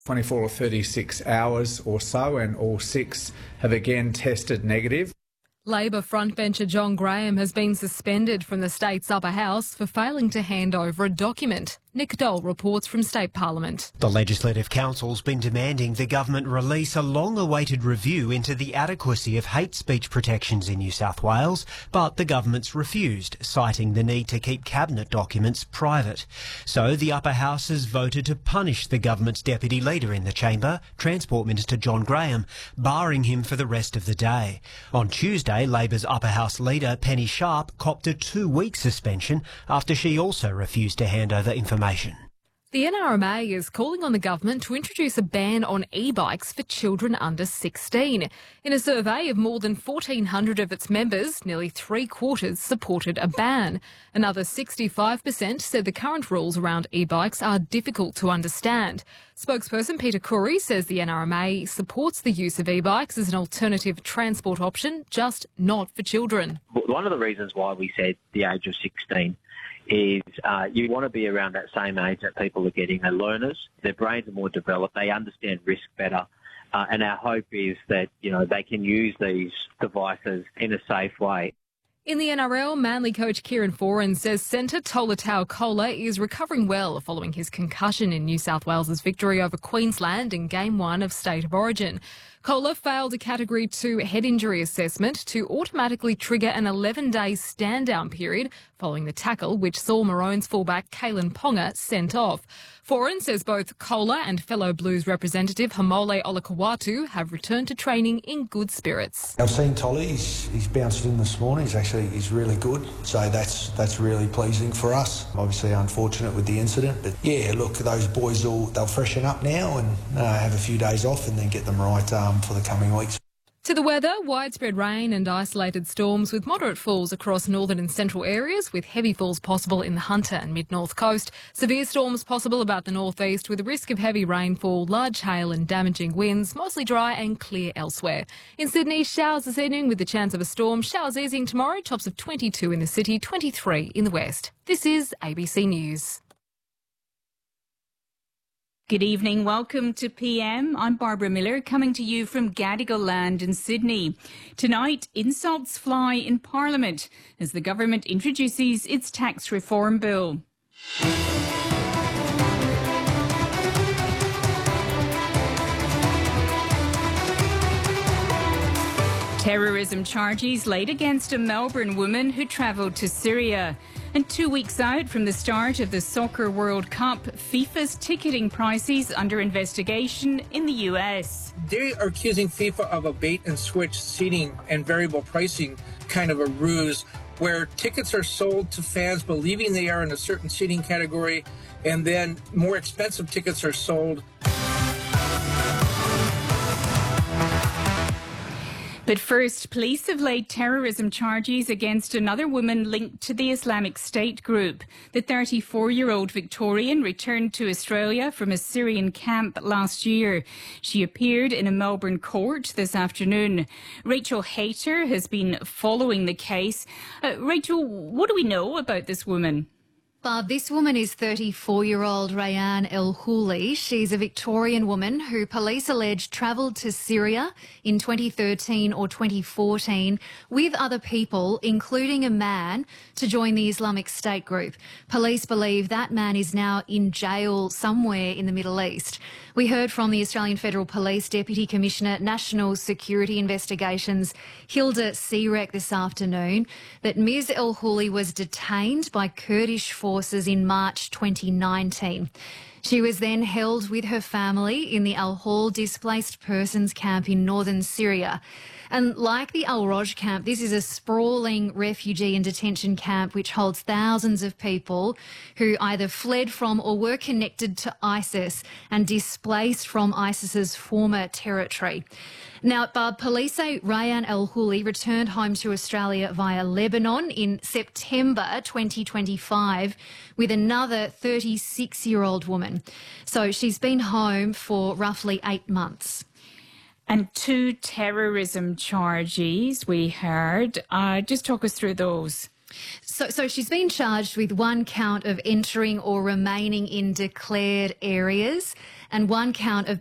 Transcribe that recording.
24 or 36 hours or so, and all 6 have again tested negative. Labor frontbencher John Graham has been suspended from the state's upper house for failing to hand over a document. Nick Dole reports from State Parliament. The Legislative Council's been demanding the government release a long-awaited review into the adequacy of hate speech protections in New South Wales, but the government's refused, citing the need to keep cabinet documents private. So the upper house has voted to punish the government's deputy leader in the chamber, Transport Minister John Graham, barring him for the rest of the day. On Tuesday, Labor's upper house leader Penny Sharp copped a 2-week suspension after she also refused to hand over information. The NRMA is calling on the government to introduce a ban on e-bikes for children under 16. In a survey of more than 1,400 of its members, nearly 3/4 supported a ban. Another 65% said the current rules around e-bikes are difficult to understand. Spokesperson Peter Curry says the NRMA supports the use of e-bikes as an alternative transport option, just not for children. One of the reasons why we said the age of 16 is you want to be around that same age that people are getting. They're learners, their brains are more developed, they understand risk better, and our hope is that, they can use these devices in a safe way. In the NRL, Manly coach Kieran Foran says centre Tolatau Kola is recovering well following his concussion in New South Wales's victory over Queensland in Game 1 of State of Origin. Kola failed a Category 2 head injury assessment to automatically trigger an 11-day stand-down period following the tackle which saw Maroons fullback Kalen Ponga sent off. Foran says both Kola and fellow Blues representative Hamole Olakawatu have returned to training in good spirits. I've seen Tolly, he's bounced in this morning, he's really good, so that's really pleasing for us. Obviously unfortunate with the incident, but yeah, look, those boys they'll freshen up now and have a few days off and then get them right for the coming weeks. To the weather, widespread rain and isolated storms with moderate falls across northern and central areas, with heavy falls possible in the Hunter and mid-north coast. Severe storms possible about the northeast with a risk of heavy rainfall, large hail and damaging winds, mostly dry and clear elsewhere. In Sydney, showers this evening with the chance of a storm. Showers easing tomorrow, tops of 22 in the city, 23 in the west. This is ABC News. Good evening. Welcome to PM. I'm Barbara Miller, coming to you from Gadigal Land in Sydney. Tonight, insults fly in Parliament as the government introduces its tax reform bill. Terrorism charges laid against a Melbourne woman who travelled to Syria. And 2 weeks out from the start of the Soccer World Cup, FIFA's ticketing prices under investigation in the US. They are accusing FIFA of a bait-and-switch seating and variable pricing kind of a ruse, where tickets are sold to fans believing they are in a certain seating category, and then more expensive tickets are sold. But first, police have laid terrorism charges against another woman linked to the Islamic State group. The 34-year-old Victorian returned to Australia from a Syrian camp last year. She appeared in a Melbourne court this afternoon. Rachel Hayter has been following the case. Rachel, what do we know about this woman? Barb, this woman is 34-year-old Rayan El Houli. She's a Victorian woman who police allege travelled to Syria in 2013 or 2014 with other people, including a man, to join the Islamic State group. Police believe that man is now in jail somewhere in the Middle East. We heard from the Australian Federal Police Deputy Commissioner, National Security Investigations, Hilda Searek, this afternoon, that Ms El Houli was detained by Kurdish forces in March 2019. She was then held with her family in the Al Hol displaced persons camp in northern Syria. And like the Al Roj camp, this is a sprawling refugee and detention camp which holds thousands of people who either fled from or were connected to ISIS and displaced from ISIS's former territory. Now, Barb, police say Rayan El Houli returned home to Australia via Lebanon in September 2025 with another 36-year-old woman. So she's been home for roughly 8 months. And 2 terrorism charges we heard. Just talk us through those. So she's been charged with 1 count of entering or remaining in declared areas and one count of